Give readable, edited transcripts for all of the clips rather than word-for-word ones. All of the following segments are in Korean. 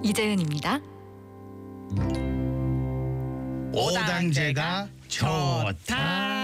이재은입니다. 오당제가 좋다.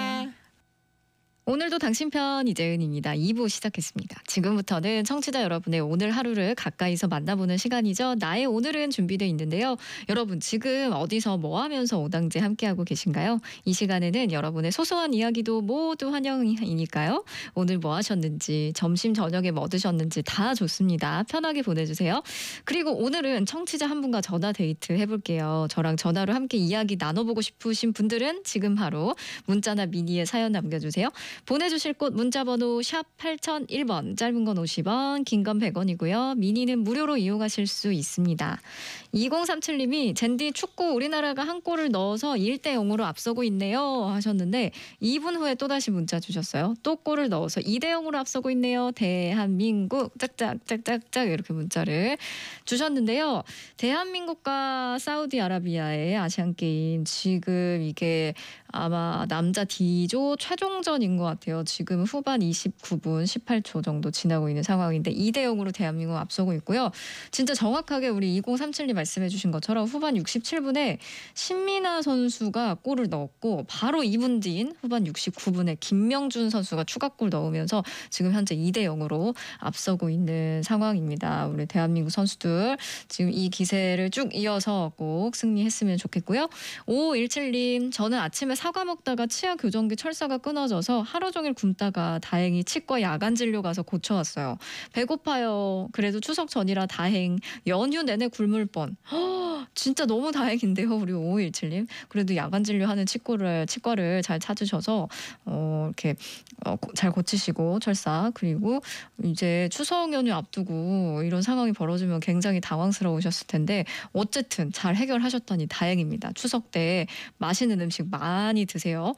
오늘도 당신 편 이재은입니다. 2부 시작했습니다. 지금부터는 청취자 여러분의 오늘 하루를 가까이서 만나보는 시간이죠. 나의 오늘은 준비되어 있는데요. 여러분 지금 어디서 뭐 하면서 오당제 함께하고 계신가요? 이 시간에는 여러분의 소소한 이야기도 모두 환영이니까요. 오늘 뭐 하셨는지, 점심 저녁에 뭐 드셨는지 다 좋습니다. 편하게 보내주세요. 그리고 오늘은 청취자 한 분과 전화 데이트 해볼게요. 저랑 전화로 함께 이야기 나눠보고 싶으신 분들은 지금 바로 문자나 미니에 사연 남겨주세요. 보내주실 곳 문자번호 샵 8001번, 짧은 건 50원, 긴 건 100원이고요. 미니는 무료로 이용하실 수 있습니다. 2037님이 젠디 축구 우리나라가 한 골을 넣어서 1대0으로 앞서고 있네요 하셨는데 2분 후에 또다시 문자 주셨어요. 또 골을 넣어서 2대0으로 앞서고 있네요. 대한민국 짝짝짝짝짝 이렇게 문자를 주셨는데요. 대한민국과 사우디아라비아의 아시안게임 지금 이게 아마 남자 D조 최종전인 것 같아요. 지금 후반 29분 18초 정도 지나고 있는 상황인데 2대0으로 대한민국 앞서고 있고요. 진짜 정확하게 우리 2037님 말씀해 주신 것처럼 후반 67분에 신민아 선수가 골을 넣었고 바로 2분 뒤인 후반 69분에 김명준 선수가 추가골 넣으면서 지금 현재 2대0으로 앞서고 있는 상황입니다. 우리 대한민국 선수들 지금 이 기세를 쭉 이어서 꼭 승리했으면 좋겠고요. 5517님 저는 아침에 사과 먹다가 치아 교정기 철사가 끊어져서 하루 종일 굶다가 다행히 치과 야간 진료 가서 고쳐왔어요. 배고파요. 그래도 추석 전이라 다행. 연휴 내내 굶을 뻔. 진짜 너무 다행인데요. 우리 5517님. 그래도 야간 진료하는 치과를 잘 찾으셔서 이렇게 잘 고치시고 철사. 그리고 이제 추석 연휴 앞두고 이런 상황이 벌어지면 굉장히 당황스러우셨을 텐데 어쨌든 잘 해결하셨다니 다행입니다. 추석 때 맛있는 음식 많이 드세요.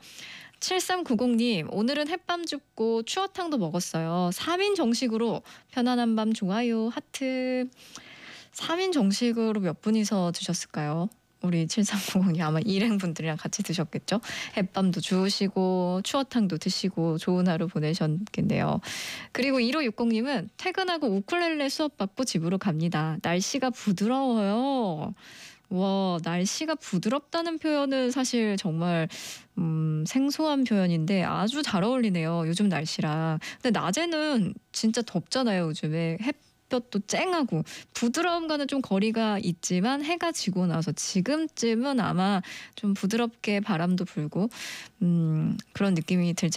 7390님 오늘은 햇밤 줍고 추어탕도 먹었어요. 3인 정식으로 편안한 밤 좋아요 하트. 3인 정식으로 몇 분이서 드셨을까요? 우리 7390님 아마 일행분들이랑 같이 드셨겠죠? 햇밤도 주우시고 추어탕도 드시고 좋은 하루 보내셨겠네요. 그리고 1560님은 퇴근하고 우쿨렐레 수업 받고 집으로 갑니다. 날씨가 부드러워요. 와, 날씨가 부드럽다는 표현은 사실 정말 생소한 표현인데 아주 잘 어울리네요. 요즘 날씨랑. 근데 낮에는 진짜 덥잖아요. 요즘에 햇볕도 쨍하고 부드러움과는 좀 거리가 있지만 해가 지고 나서 지금쯤은 아마 좀 부드럽게 바람도 불고 그런 느낌이 들지